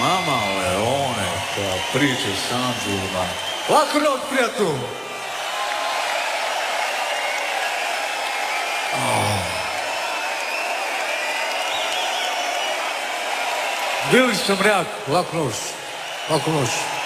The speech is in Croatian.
Mamma Leone, priče s anđelima. Lako noć, prijatelju! Bili sam mrak, laku noć.